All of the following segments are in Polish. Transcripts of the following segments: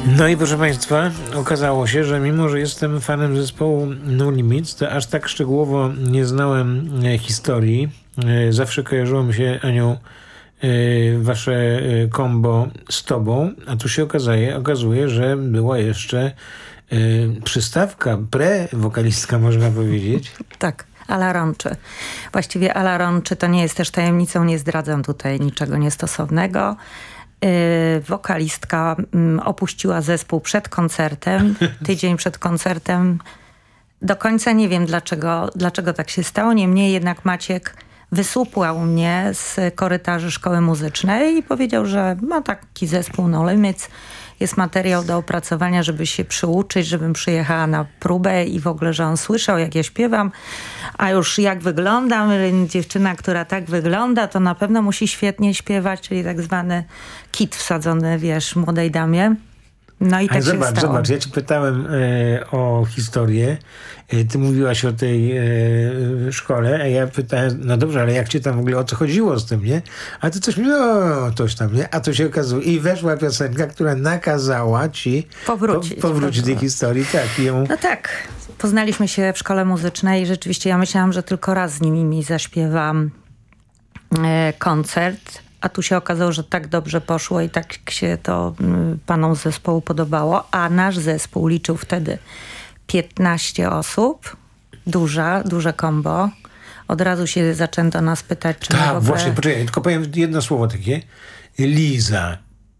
No i proszę Państwa, okazało się, że mimo, że jestem fanem zespołu No Limits, to aż tak szczegółowo nie znałem historii. Zawsze kojarzyło mi się, Aniu, wasze combo z tobą, a tu się okazuje, że była jeszcze przystawka, pre-wokalistka, można powiedzieć. Tak, Ala Ronczy. Właściwie Ala Ronczy to nie jest też tajemnicą, nie zdradzam tutaj niczego niestosownego. Wokalistka opuściła zespół przed koncertem, tydzień przed koncertem. Do końca nie wiem dlaczego tak się stało, niemniej jednak Maciek wysupłał mnie z korytarzy szkoły muzycznej i powiedział, że ma taki zespół No Limits, jest materiał do opracowania, żeby się przyuczyć, żebym przyjechała na próbę i w ogóle, że on słyszał, jak ja śpiewam, a już jak wyglądam, dziewczyna, która tak wygląda, to na pewno musi świetnie śpiewać, czyli tak zwany kit wsadzony, wiesz, młodej damie. No i tak się stało. Zobacz, ja ci pytałem o historię, ty mówiłaś o tej szkole, a ja pytałem, no dobrze, ale jak ci tam w ogóle o co chodziło z tym, nie? A ty coś coś tam, nie? A to się okazuje, i weszła piosenka, która nakazała ci powrócić do tej historii, tak. No tak, poznaliśmy się w szkole muzycznej i rzeczywiście ja myślałam, że tylko raz z nimi zaśpiewam koncert. A tu się okazało, że tak dobrze poszło i tak się to panom z zespołu podobało. A nasz zespół liczył wtedy 15 osób. Duże kombo. Od razu się zaczęto nas pytać, czy tak, właśnie, poczekaj, tylko powiem jedno słowo takie. Liza.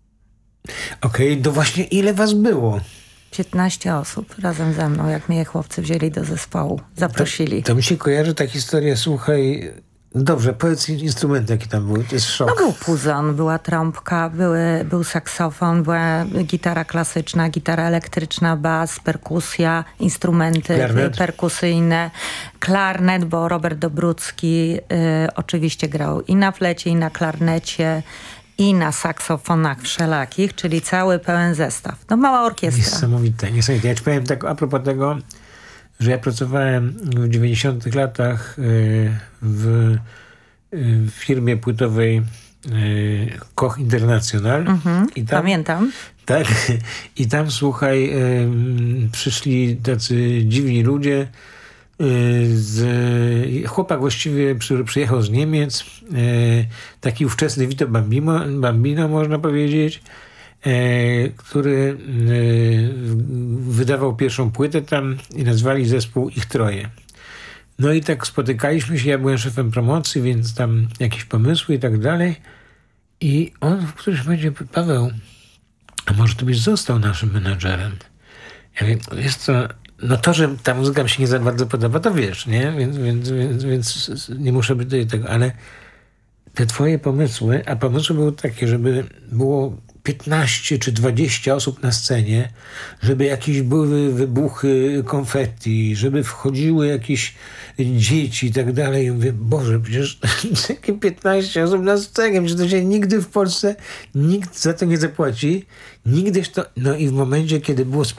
Okej, to właśnie ile was było? 15 osób razem ze mną, jak mnie chłopcy wzięli do zespołu. Zaprosili. To mi się kojarzy ta historia, słuchaj... Dobrze, powiedz instrumenty, jakie tam były, to jest szok. No był puzon, była trąbka, był saksofon, była gitara klasyczna, gitara elektryczna, bas, perkusja, instrumenty perkusyjne, klarnet, bo Robert Dobrucki oczywiście grał i na flecie, i na klarnecie, i na saksofonach wszelakich, czyli cały pełen zestaw. No mała orkiestra. Niesamowite. Ja ci powiem tak a propos tego, że ja pracowałem w 90-tych latach w firmie płytowej Koch International. I tam, pamiętam. Tak. I tam, słuchaj, przyszli tacy dziwni ludzie. Chłopak właściwie przyjechał z Niemiec. Taki ówczesny Vito Bambino, można powiedzieć. Który wydawał pierwszą płytę tam i nazwali zespół Ich Troje. No i tak spotykaliśmy się, ja byłem szefem promocji, więc tam jakieś pomysły i tak dalej. I on w którymś momencie, Paweł, a może ty byś został naszym menadżerem? Ja wiem, jest to, no to, że ta muzyka mi się nie za bardzo podoba, to wiesz, nie? Więc nie muszę być do tego, ale te twoje pomysły, a pomysły były takie, żeby było 15 czy 20 osób na scenie, żeby jakieś były wybuchy konfetti, żeby wchodziły jakieś dzieci i tak dalej. I mówię, Boże, przecież takie 15 osób na scenie, przecież to się nigdy w Polsce nikt za to nie zapłaci. Nigdyś to... No i w momencie, kiedy było z